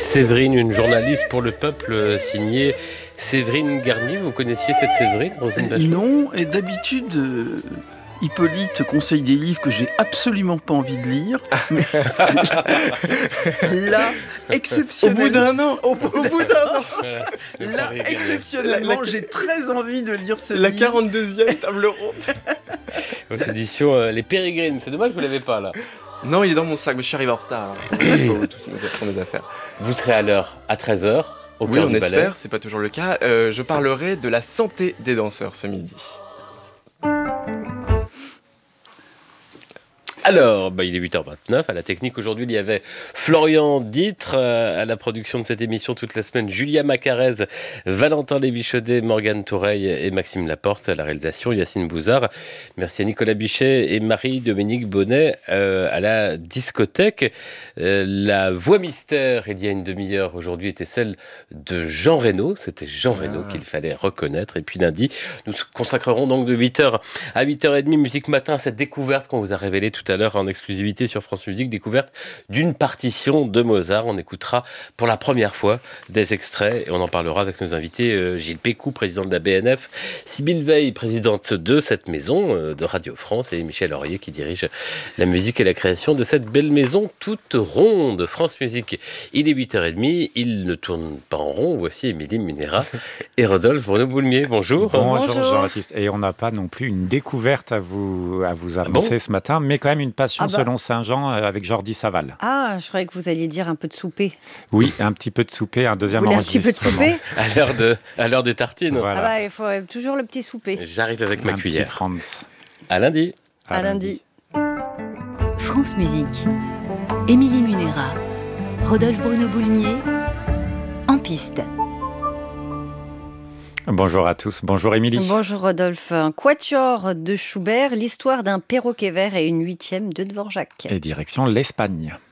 Séverine, une journaliste pour Le Peuple, signée Séverine Garnier. Vous connaissiez cette Séverine, Roselyne Bachelot ? Non, et d'habitude, Hippolyte conseille des livres que j'ai absolument pas envie de lire. Mais là, exceptionnellement... Au bout d'un an Là, exceptionnellement, j'ai très envie de lire ce livre. La 42e table ronde. Votre édition Les Pérégrines, c'est dommage que vous ne l'avez pas là. Non, il est dans mon sac, mais je suis arrivé en retard. Toutes mes affaires. Vous serez à l'heure, à 13h, au Oui, cœur on du espère, ballet. c'est pas toujours le cas. Je parlerai de la santé des danseurs ce midi. Alors, il est 8h29, à la technique aujourd'hui, il y avait Florian Ditre, à la production de cette émission toute la semaine, Julia Macarez, Valentin Lévy-Chaudet, Morgane Toureille et Maxime Laporte, à la réalisation, Yacine Bouzard. Merci à Nicolas Bichet et Marie-Dominique Bonnet à la discothèque. La voix mystère, il y a une demi-heure aujourd'hui, était celle de Jean Reno. C'était Jean Reno qu'il fallait reconnaître. Et puis lundi, nous consacrerons donc de 8h à 8h30, Musique Matin, à cette découverte qu'on vous a révélée tout à l'heure en exclusivité sur France Musique, découverte d'une partition de Mozart. On écoutera pour la première fois des extraits et on en parlera avec nos invités, Gilles Pécou, président de la BNF, Sybille Veil, présidente de cette maison de Radio France, et Michel Aurier qui dirige la musique et la création de cette belle maison toute ronde. France Musique, il est 8h30, il ne tourne pas en rond. Voici Émilie Munera et Rodolphe Bruno-Boulmier. Bonjour. Bonjour Jean-Baptiste. Et on n'a pas non plus une découverte à vous annoncer ce matin, mais quand même une passion selon Saint-Jean avec Jordi Saval. Ah, je croyais que vous alliez dire un peu de souper. Oui, un petit peu de souper, un deuxième Vous voulez enregistrement. un petit peu de souper À l'heure des tartines. Voilà. Il faut toujours le petit souper. J'arrive avec ma cuillère. Petit Franz. À lundi. À lundi. France Musique. Émilie Munera. Rodolphe Bruno-Boulmier. En piste. Bonjour à tous, bonjour Émilie. Bonjour Rodolphe. Un quatuor de Schubert, l'histoire d'un perroquet vert et une 8e de Dvorak. Et direction l'Espagne.